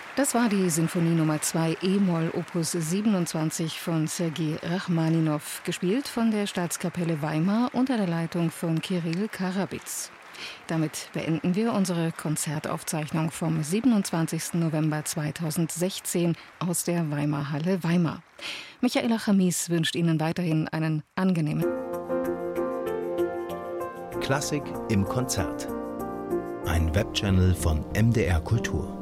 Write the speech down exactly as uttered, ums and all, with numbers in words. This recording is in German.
Das war die Sinfonie Nummer zwei E-Moll Opus siebenundzwanzig von Sergei Rachmaninow, gespielt von der Staatskapelle Weimar unter der Leitung von Kirill Karabitz. Damit beenden wir unsere Konzertaufzeichnung vom siebenundzwanzigsten November zweitausendsechzehn aus der Weimarhalle Weimar. Michaela Chamis wünscht Ihnen weiterhin einen angenehmen Klassik im Konzert. Ein Webchannel von M D R Kultur.